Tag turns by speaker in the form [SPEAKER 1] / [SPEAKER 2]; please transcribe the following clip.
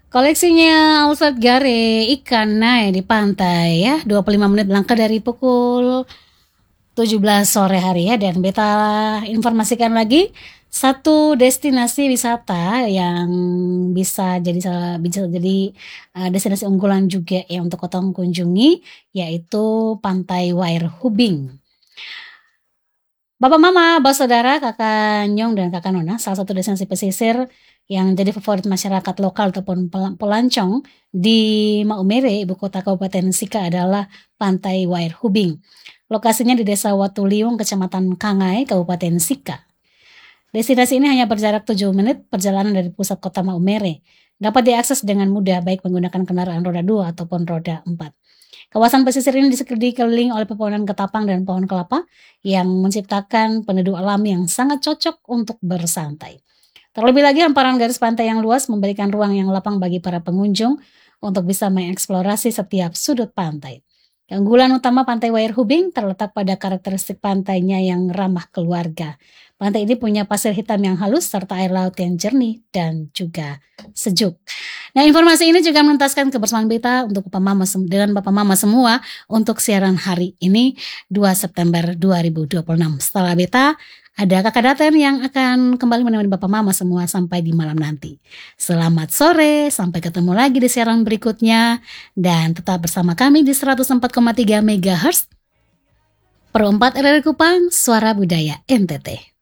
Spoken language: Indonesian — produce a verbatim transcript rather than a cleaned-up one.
[SPEAKER 1] Koleksinya Alfred Gare ikan naik di pantai ya, dua puluh lima menit langkah dari pukul tujuh belas sore hari ya. Dan beta informasikan lagi satu destinasi wisata yang bisa jadi salah bisa jadi uh, destinasi unggulan juga ya untuk kotong kunjungi, yaitu Pantai Wairhubing. Bapak Mama, Bapak Saudara, Kakak Nyong dan Kakak Nona, salah satu destinasi pesisir yang jadi favorit masyarakat lokal ataupun pelancong di Maumere, ibu kota Kabupaten Sika, adalah Pantai Wairhubing. Lokasinya di Desa Watuliung, Kecamatan Kangai, Kabupaten Sika. Destinasi ini hanya berjarak tujuh menit perjalanan dari pusat kota Maumere. Dapat diakses dengan mudah baik menggunakan kendaraan roda dua ataupun roda empat. Kawasan pesisir ini dikelilingi oleh pepohonan ketapang dan pohon kelapa yang menciptakan peneduh alam yang sangat cocok untuk bersantai. Terlebih lagi hamparan garis pantai yang luas memberikan ruang yang lapang bagi para pengunjung untuk bisa mengeksplorasi setiap sudut pantai. Keunggulan utama Pantai Wairhubing terletak pada karakteristik pantainya yang ramah keluarga. Pantai ini punya pasir hitam yang halus serta air laut yang jernih dan juga sejuk. Nah, informasi ini juga menuntaskan kebersamaan beta untuk Bapak Mama dengan Bapak Mama semua untuk siaran hari ini dua September dua ribu dua puluh enam. Setelah beta ada Kakak Daten yang akan kembali menemani Bapak Mama semua sampai di malam nanti. Selamat sore, sampai ketemu lagi di siaran berikutnya. Dan tetap bersama kami di seratus empat koma tiga megahertz. Per empat R R I Kupang, Suara Budaya N T T.